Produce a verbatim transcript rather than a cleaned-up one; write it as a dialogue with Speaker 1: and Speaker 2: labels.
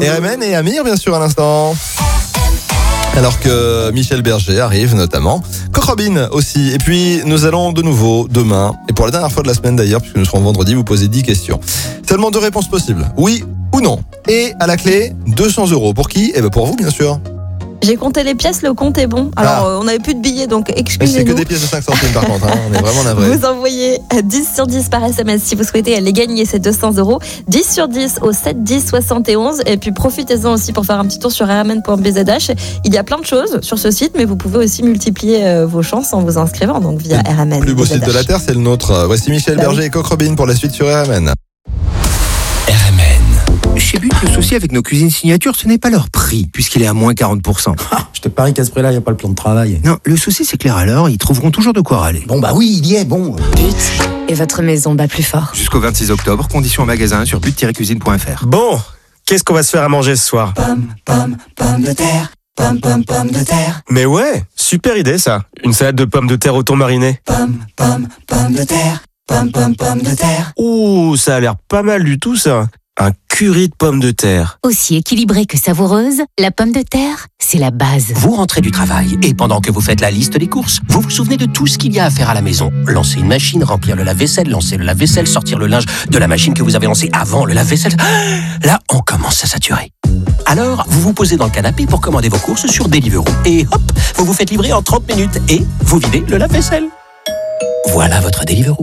Speaker 1: R M N et Amir, bien sûr, à l'instant. Alors que Michel Berger arrive notamment. Coq Robin aussi. Et puis, nous allons de nouveau demain, et pour la dernière fois de la semaine d'ailleurs, puisque nous serons vendredi, vous poser dix questions. Seulement deux réponses possibles. Oui ou non. Et à la clé, deux cents euros. Pour qui ? Eh ben pour vous, bien sûr.
Speaker 2: J'ai compté les pièces, le compte est bon. Alors,
Speaker 1: Ah.
Speaker 2: euh, on n'avait plus de billets, donc
Speaker 1: Mais c'est que
Speaker 2: excusez-nous.
Speaker 1: des pièces de cinq centimes par contre, hein. On est vraiment navrés.
Speaker 2: Vous envoyez dix sur dix par S M S si vous souhaitez aller gagner ces deux cents euros. dix sur dix au sept dix soixante et onze. Et puis profitez-en aussi pour faire un petit tour sur r m n point b z h. Il y a plein de choses sur ce site, mais vous pouvez aussi multiplier euh, vos chances en vous inscrivant donc via R M N.
Speaker 1: Le plus beau site de la Terre, c'est le nôtre. Voici Michel
Speaker 2: Bah
Speaker 1: Berger
Speaker 2: oui.
Speaker 1: et Coq Robin pour la suite sur R M N.
Speaker 3: R M N. Chez But, le souci avec nos cuisines signatures, ce n'est pas leur prix, puisqu'il est à moins quarante pour cent.
Speaker 4: Je te parie qu'à ce prix-là, il n'y a pas le plan de travail.
Speaker 3: Non, le souci, c'est que les râleurs, ils trouveront toujours de quoi râler.
Speaker 4: Bon, bah oui, il y est, bon.
Speaker 5: But et votre maison bat plus fort.
Speaker 3: Jusqu'au vingt-six octobre, conditions en magasin sur but tiret cuisine point f r.
Speaker 6: Bon, qu'est-ce qu'on va se faire à manger ce soir ?
Speaker 4: Pomme, pomme, pomme de terre. Pomme, pomme, pomme de terre.
Speaker 6: Mais ouais, super idée ça. Une salade de pommes de terre au thon mariné.
Speaker 4: Pomme, pomme, pomme de terre. Pomme, pomme, pomme de terre.
Speaker 6: Ouh, ça a l'air pas mal du tout ça. Un curry de pommes de terre.
Speaker 7: Aussi équilibrée que savoureuse, la pomme de terre, c'est la base.
Speaker 8: Vous rentrez du travail et pendant que vous faites la liste des courses, vous vous souvenez de tout ce qu'il y a à faire à la maison. Lancer une machine, remplir le lave-vaisselle, lancer le lave-vaisselle, sortir le linge de la machine que vous avez lancée avant le lave-vaisselle. Là, on commence à saturer. Alors, vous vous posez dans le canapé pour commander vos courses sur Deliveroo et hop, vous vous faites livrer en trente minutes et vous videz le lave-vaisselle. Voilà votre Deliveroo.